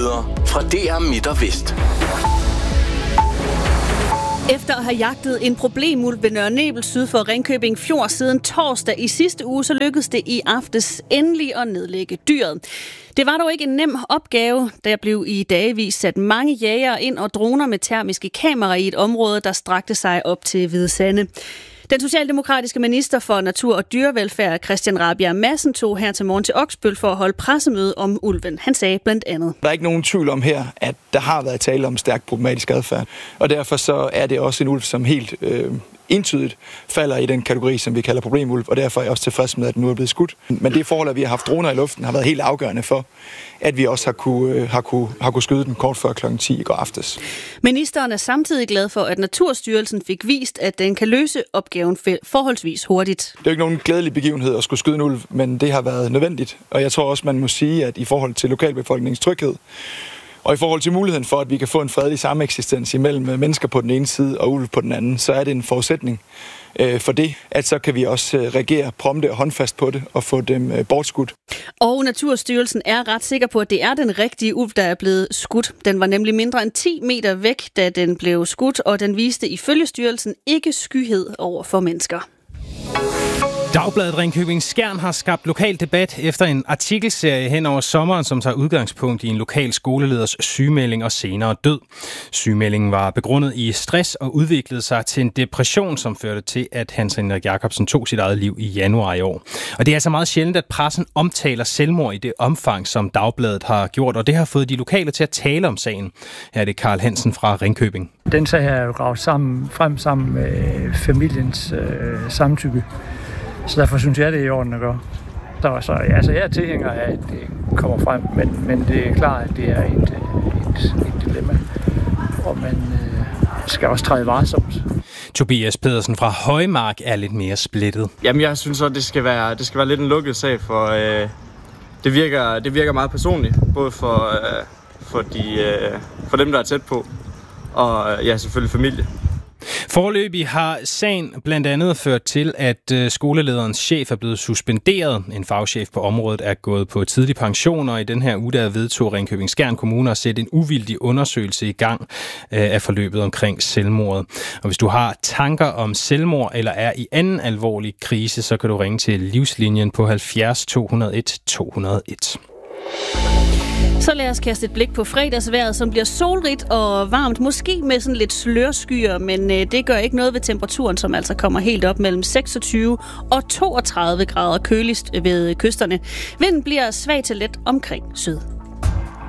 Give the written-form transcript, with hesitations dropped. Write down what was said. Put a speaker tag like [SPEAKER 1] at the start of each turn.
[SPEAKER 1] Nyheder fra DR Midt og Vest.
[SPEAKER 2] Efter at have jagtet en problemulv ved Nørre Nebel syd for Ringkøbing Fjord siden torsdag i sidste uge, så lykkedes det i aftes endelig at nedlægge dyret. Det var dog ikke en nem opgave. Der blev i dagevis sat mange jægere ind og droner med termiske kameraer i et område, der strakte sig op til Hvide Sande. Den socialdemokratiske minister for natur og dyrevelfærd, Christian Rabjerg Madsen, tog her til morgen til Oksbøl for at holde pressemøde om ulven. Han sagde blandt andet:
[SPEAKER 3] Der er ikke nogen tvivl om her, at der har været tale om stærkt problematisk adfærd. Og derfor så er det også en ulv, som helt entydigt falder i den kategori, som vi kalder problemulv, og derfor er jeg også tilfreds med, at den nu er blevet skudt. Men det forhold, at vi har haft droner i luften, har været helt afgørende for, at vi også har kunne skyde den kort før kl. 10 i går aftes.
[SPEAKER 2] Ministeren er samtidig glad for, at Naturstyrelsen fik vist, at den kan løse opgaven forholdsvis hurtigt.
[SPEAKER 3] Det er jo ikke nogen glædelig begivenhed at skulle skyde en ulv, men det har været nødvendigt. Og jeg tror også, man må sige, at i forhold til lokalbefolkningens tryghed, og i forhold til muligheden for, at vi kan få en fredelig sameksistens imellem mennesker på den ene side og ulv på den anden, så er det en forudsætning for det, at så kan vi også reagere prompte og håndfast på det og få dem bortskudt.
[SPEAKER 2] Og Naturstyrelsen er ret sikker på, at det er den rigtige ulv, der er blevet skudt. Den var nemlig mindre end 10 meter væk, da den blev skudt, og den viste ifølge styrelsen ikke skyhed over for mennesker.
[SPEAKER 4] Dagbladet Ringkøbing Skjern har skabt lokal debat efter en artikelserie hen over sommeren, som tager udgangspunkt i en lokal skoleleders sygemelding og senere død. Sygemeldingen var begrundet i stress og udviklede sig til en depression, som førte til, at Hans Henrik Jacobsen tog sit eget liv i januar i år. Og det er altså meget sjældent, at pressen omtaler selvmord i det omfang, som Dagbladet har gjort, og det har fået de lokale til at tale om sagen. Her er det Karl Hansen fra Ringkøbing.
[SPEAKER 5] Den sag er jo gravet frem sammen med familiens samtykke. Så derfor synes jeg, det er i orden at gøre. Så jeg er tilhænger af, at det kommer frem, men det er klart, at det er et dilemma, og man skal også træde varsomt.
[SPEAKER 4] Tobias Pedersen fra Højmark er lidt mere splittet.
[SPEAKER 6] Jamen, jeg synes også, det skal være lidt en lukket sag, for det virker meget personligt, både for dem, der er tæt på, og ja, selvfølgelig familie.
[SPEAKER 4] Foreløbig har sagen blandt andet ført til, at skolelederens chef er blevet suspenderet. En fagchef på området er gået på tidlig pension, og i den her uge der vedtog Ringkøbing Skjern Kommune at sætte en uvildig undersøgelse i gang af forløbet omkring selvmordet. Og hvis du har tanker om selvmord eller er i anden alvorlig krise, så kan du ringe til Livslinjen på 70 201 201.
[SPEAKER 2] Så lad os kaste et blik på fredagsvejret, som bliver solrigt og varmt. Måske med sådan lidt slørskyer, men det gør ikke noget ved temperaturen, som altså kommer helt op mellem 26 og 32 grader køligst ved kysterne. Vinden bliver svag til let omkring syd.